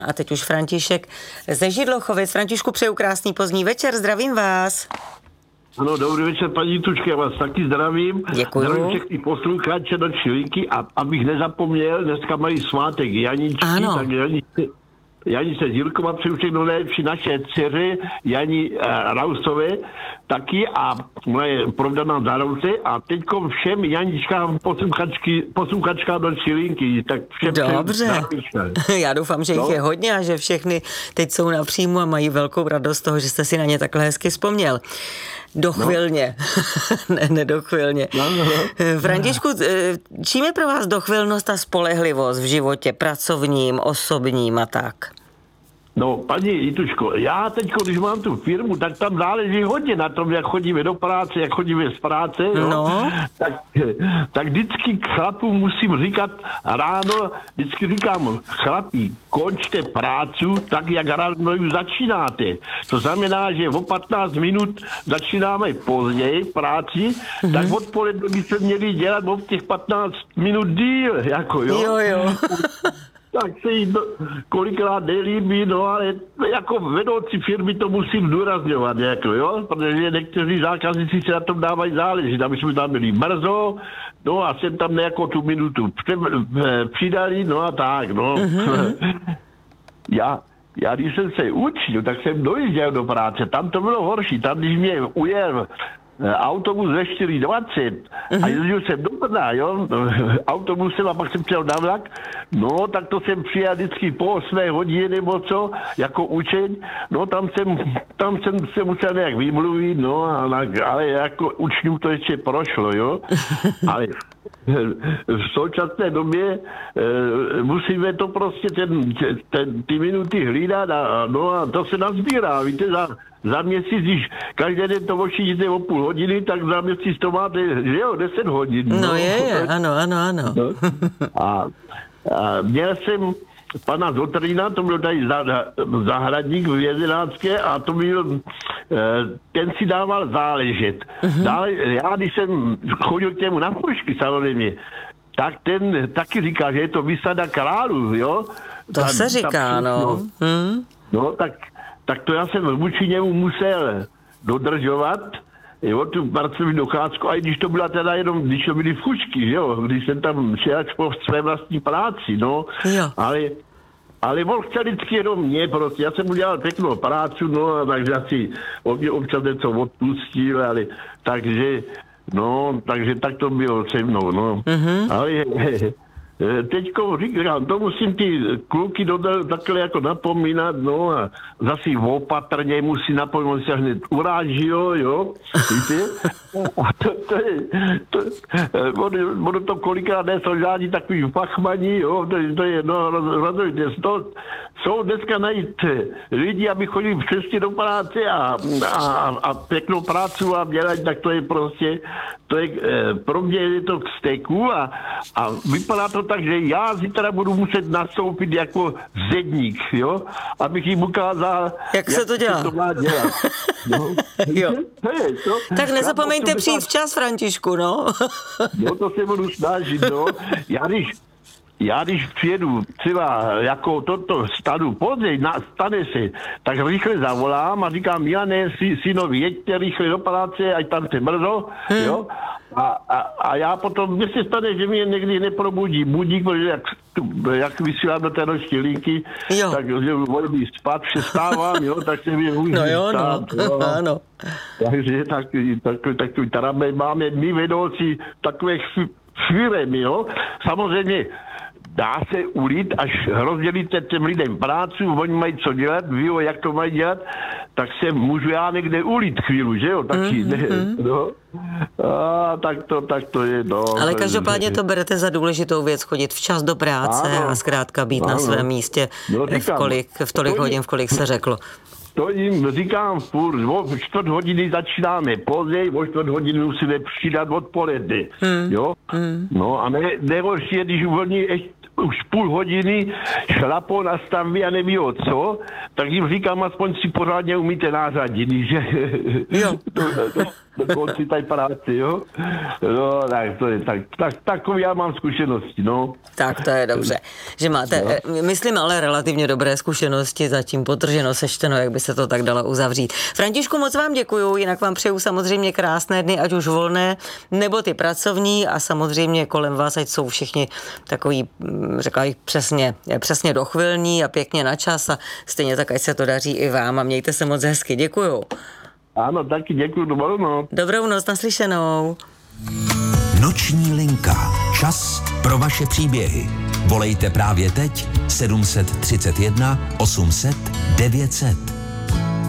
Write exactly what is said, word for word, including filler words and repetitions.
A teď už František ze Židlochovic. Františku, přeju krásný pozdní večer, zdravím vás. Ano, dobrý večer, paní Tučka, já vás taky zdravím. Děkuju. Zdravím všechny posluchače do Čilinky a abych nezapomněl, dneska mají svátek Janičky, ano. tak Janičky, Janice Zílkova přeju všechno nejlepší, naše dceři Jani uh, Rausové taky a moje provdaná zároveň a teďko všem Janičkám posluchačky, posluchačkám do Čilinky. Tak všem dobře. Já doufám, že jich no. je hodně a že všechny teď jsou napříjmu a mají velkou radost z toho, že jste si na ně takhle hezky vzpomněl. Dochvilně. No. ne, nedochvilně. No, no, no. Františku, čím je pro vás dochvilnost a spolehlivost v životě pracovním, osobním a tak? No, paní Jituško, já teď, když mám tu firmu, tak tam záleží hodně na tom, jak chodíme do práce, jak chodíme z práce, jo? No. Tak, tak vždycky chlapům musím říkat ráno, vždycky říkám, chlapi, končte prácu tak, jak ráno ju začínáte. To znamená, že o patnáct minut začínáme později práci, mm-hmm. tak odpoledne by se měli dělat o těch patnáct minut díl, jako jo. Jo, jo. Tak se jí do, kolikrát nelíbí, no ale jako vedoucí firmy to musím zdůrazňovat, jako jo, protože někteří zákazníci se na tom dávají záležit, aby jsme tam byli brzo, no a jsem tam nějakou tu minutu přidali, no a tak, no. Mm-hmm. já, já když jsem se učil, tak jsem dojížděl do práce, tam to bylo horší, tam když mě ujel autobus ve čtyři dvacet a jezdil jsem do Brna, jo, autobusem a pak jsem přijel na vlak, no, tak to jsem přijel vždycky po osmé hodině nebo co, jako učeň, no, tam jsem, tam jsem se musel nějak vymluvit, no, ale jako učňů to ještě prošlo, jo, ale v současné době e, musíme to prostě ten, ten, ty minuty hlídat a, no, a to se nazbírá, víte, za Za měsíc, když každý den to ošidíte o půl hodiny, tak za měsíc to máte, že jo, deset hodin. No, no je, je, ano, ano, ano. No. A, a měl jsem pana Zotrína, to byl tady zahradník v Jezenácké a to byl, ten si dával záležet. Uh-huh. Dále, já, když jsem chodil k němu na pušky, samozřejmě, tak ten taky říká, že je to vysada králů, jo. To ta, se říká, ta, no. No, hmm. no tak tak to já jsem vůči němu musel dodržovat, jo, tu pracovní docházku, a i když to byla teda jenom, když to byly fušky, jo, když jsem tam šel po své vlastní práci, no, jo. ale, ale on chtěl vždycky jenom mě, prostě, já jsem udělal pěknou práci, no, a takže asi on mě občas něco odpustil, ale, takže, no, takže tak to bylo se mnou, no, mm-hmm. ale, teďko říkám, to musím ty kluky dodal, takhle jako napomínat, no a zase opatrně musí napomínat, se hned uráží, jo, jo, víte? A to, to je, to, ono, ono to kolikrát nejsou žádní takový fachmaní, jo, to, to je, no, rozhodně, to jsou dneska najít lidi, aby chodili přesně do práce a, a, a pěknou prácu a dělat, tak to je prostě, to je, pro mě je to k steku a, a vypadá to tak, že já zítra budu muset nastoupit jako zedník, jo, abych jim ukázal, jak, jak se to dělá. Se to má dělat. No. Jo. Hey, to, tak nezapomeňte přijít tak včas, Františku, no. No to se budu snažit, no. Já když Já když přijedu třeba jako toto stanu později, na, stane se, tak rychle zavolám a říkám, Jane, sy, synovi, jeďte rychle do práce, ať tam se brzo, hmm. jo. A, a, a já potom, mně se stane, že mě někdy neprobudí budík, protože jak, jak vysílám do té noční linky, tak že volím spát, přestávám, jo, tak se mi můžu no jo, stát, no. jo. Ano. Takže tak, tak, tak, tak máme my vedoucí takových firem, jo. Samozřejmě dá se ulít, až rozdělíte těm lidem práci, oni mají co dělat, ví, jak to mají dělat, tak se můžu já někde ulít chvíli, že jo, taky, mm-hmm. ne, no. A tak to, tak to je, no. Ale každopádně to berete za důležitou věc, chodit včas do práce ano. a zkrátka být ano. na svém místě no, říkám, v, kolik, v tolik to hodin, v kolik se řeklo. To jim říkám furt, o čtvrt hodiny začínáme později, o čtvrt hodiny musíme přidat odpoledne, hmm. jo. Hmm. No a ne, nejhorší je, když uvolní už půl hodiny šlapou na stavbě a neví o co, tak jim říkám, aspoň si pořádně umíte nářadit, že? Jo. to, to, do konci té práci, jo. No, tak to je, tak, tak, takový já mám zkušenosti, no. Tak to je dobře, že máte, no. myslím, ale relativně dobré zkušenosti, zatím potrženo, sečteno, jak by se to tak dalo uzavřít. Františku, moc vám děkuju, jinak vám přeju samozřejmě krásné dny, ať už volné, nebo ty pracovní a samozřejmě kolem vás, ať jsou všichni takový, řekla bych, přesně, přesně dochvilní a pěkně na čas a stejně tak, ať se to daří i vám a mějte se moc hezky. Děkuju. Ano, taky děkuju, dobrou noc. Dobrou noc, naslyšenou. Noční linka. Čas pro vaše příběhy. Volejte právě teď sedm set třicet jedna osm set devět set.